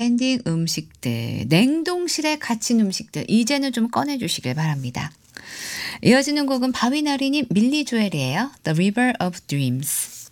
트렌딩 음식들, 냉동실에 갇힌 음식들 이제는 좀 꺼내 주시길 바랍니다. 이어지는 곡은 바위나리님 밀리 조엘이에요. The River of Dreams.